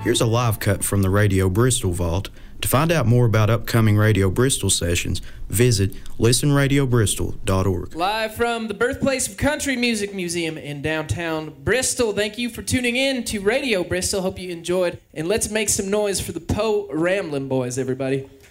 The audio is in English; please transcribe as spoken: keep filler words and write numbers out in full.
Here's a live cut from the Radio Bristol Vault. To find out more about upcoming Radio Bristol sessions, visit listen radio bristol dot org. Live from the birthplace of Country Music Museum in downtown Bristol. Thank you for tuning in to Radio Bristol. Hope you enjoyed. And let's make some noise for the Poe Ramblin' Boys, everybody.